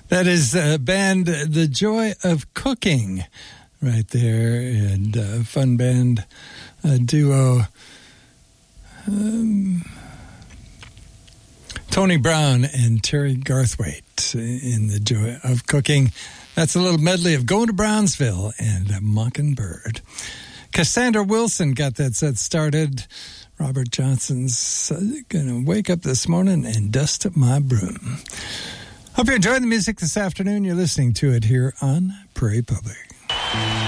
That is band The Joy of Cooking right there, and fun band duo. Tony Brown and Terry Garthwaite in The Joy of Cooking. That's a little medley of Going to Brownsville and Mockingbird. Cassandra Wilson got that set started. Robert Johnson's going to wake up this morning and dust up my broom. Hope you enjoyed the music this afternoon. You're listening to it here on Prairie Public.